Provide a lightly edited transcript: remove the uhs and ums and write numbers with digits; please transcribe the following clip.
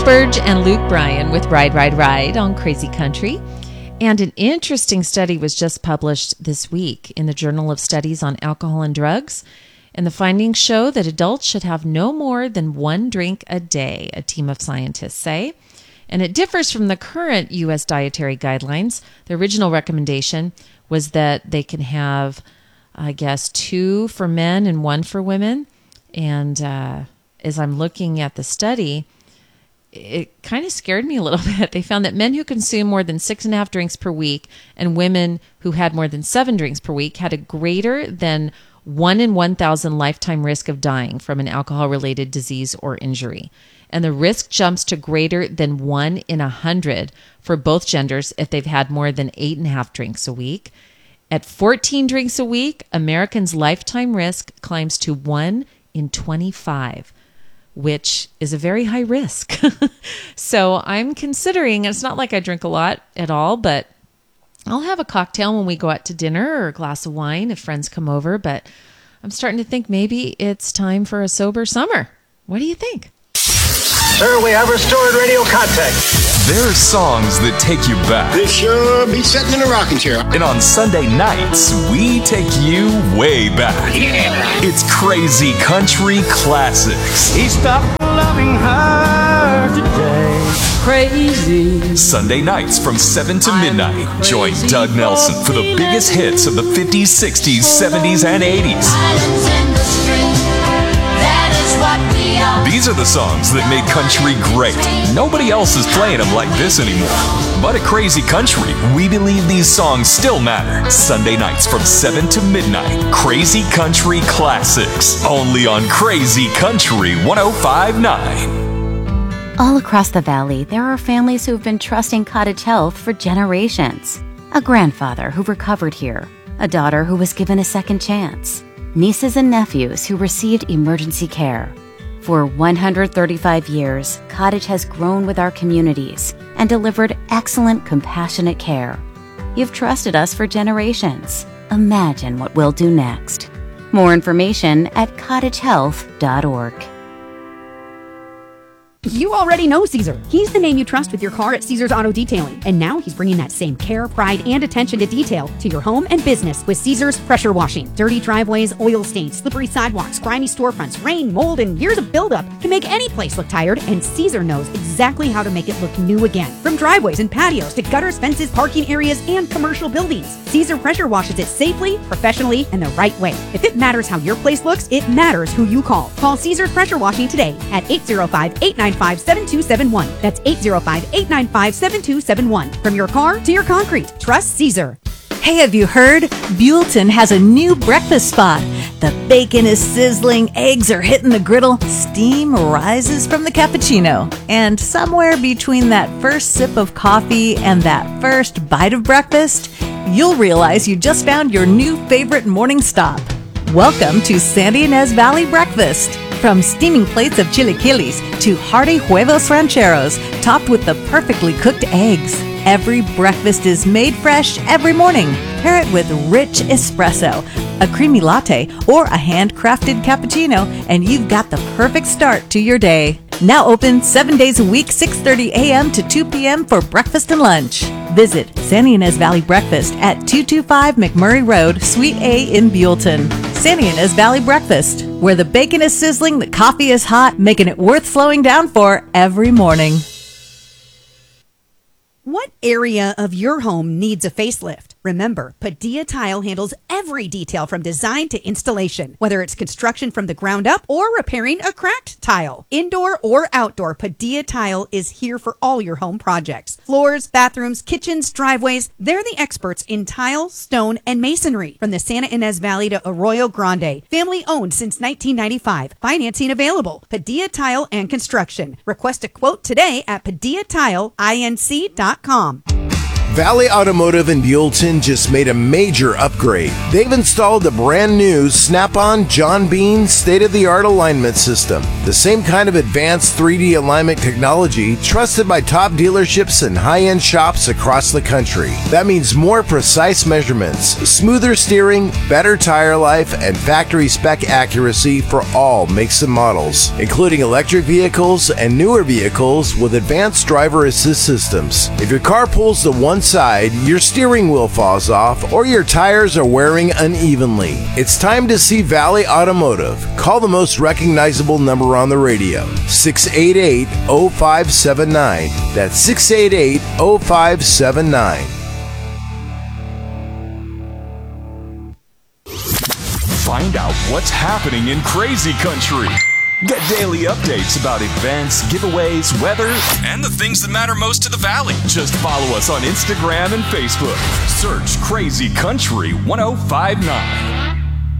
Spurge and Luke Bryan with Ride, Ride, Ride on Crazy Country. And an interesting study was just published this week in the Journal of Studies on Alcohol and Drugs. And the findings show that adults should have no more than one drink a day, a team of scientists say. And it differs from the current U.S. dietary guidelines. The original recommendation was that they can have, I guess, 2 for men and 1 for women. And as I'm looking at the study, it kind of scared me a little bit. They found that men who consume more than 6.5 drinks per week and women who had more than 7 drinks per week had a greater than 1 in 1,000 lifetime risk of dying from an alcohol-related disease or injury. And the risk jumps to greater than 1 in 100 for both genders if they've had more than 8.5 drinks a week. At 14 drinks a week, Americans' lifetime risk climbs to 1 in 25. Which is a very high risk. So I'm considering, it's not like I drink a lot at all, but I'll have a cocktail when we go out to dinner or a glass of wine if friends come over. But I'm starting to think maybe it's time for a sober summer. What do you think? Sir, we have restored radio contact. There are songs that take you back. This sure be sitting in a rocking chair. And on Sunday nights, we take you way back. Yeah. It's Crazy Country Classics. He stopped loving her today. Crazy. Sunday nights from 7 to midnight. Join Doug Nelson for the biggest hits of the 50s, 60s, 70s, and 80s. These are the songs that made country great. Nobody else is playing them like this anymore. But at Crazy Country, we believe these songs still matter. Sunday nights from 7 to midnight. Crazy Country Classics. Only on Crazy Country 105.9. All across the valley, there are families who have been trusting Cottage Health for generations. A grandfather who recovered here. A daughter who was given a second chance. Nieces and nephews who received emergency care. For 135 years, Cottage has grown with our communities and delivered excellent, compassionate care. You've trusted us for generations. Imagine what we'll do next. More information at cottagehealth.org. You already know Caesar. He's the name you trust with your car at Caesar's Auto Detailing. And now he's bringing that same care, pride, and attention to detail to your home and business with Caesar's Pressure Washing. Dirty driveways, oil stains, slippery sidewalks, grimy storefronts, rain, mold, and years of buildup can make any place look tired, and Caesar knows exactly how to make it look new again. From driveways and patios to gutters, fences, parking areas, and commercial buildings, Caesar pressure washes it safely, professionally, and the right way. If it matters how your place looks, it matters who you call. Call Caesar's Pressure Washing today at 805-895-7271. That's 805-895-7271. From your car to your concrete, trust Caesar. Hey, have you heard? Buellton has a new breakfast spot. The bacon is sizzling, eggs are hitting the griddle, steam rises from the cappuccino. And somewhere between that first sip of coffee and that first bite of breakfast, you'll realize you just found your new favorite morning stop. Welcome to Santa Ynez Valley Breakfast. From steaming plates of chilaquiles to hearty huevos rancheros, topped with the perfectly cooked eggs. Every breakfast is made fresh every morning. Pair it with rich espresso, a creamy latte, or a handcrafted cappuccino, and you've got the perfect start to your day. Now open 7 days a week, 6:30 a.m. to 2 p.m. for breakfast and lunch. Visit Santa Ynez Valley Breakfast at 225 McMurray Road, Suite A in Buellton. Santa Ynez Valley Breakfast, where the bacon is sizzling, the coffee is hot, making it worth slowing down for every morning. What area of your home needs a facelift? Remember, Padilla Tile handles every detail from design to installation, whether it's construction from the ground up or repairing a cracked tile. Indoor or outdoor, Padilla Tile is here for all your home projects. Floors, bathrooms, kitchens, driveways, they're the experts in tile, stone, and masonry. From the Santa Ynez Valley to Arroyo Grande. Family owned since 1995. Financing available. Padilla Tile and Construction. Request a quote today at PadillaTileInc.com. Valley Automotive in Buellton just made a major upgrade. They've installed the brand new Snap-on John Bean state-of-the-art alignment system. The same kind of advanced 3D alignment technology trusted by top dealerships and high-end shops across the country. That means more precise measurements, smoother steering, better tire life, and factory spec accuracy for all makes and models, including electric vehicles and newer vehicles with advanced driver assist systems. If your car pulls to one side, your steering wheel falls off, or your tires are wearing unevenly, it's time to see Valley Automotive. Call the most recognizable number on the radio, 688-0579. That's 688-0579. Find out what's happening in Crazy Country. Get daily updates about events, giveaways, weather, and the things that matter most to the Valley. Just follow us on Instagram and Facebook. Search Crazy Country 1059.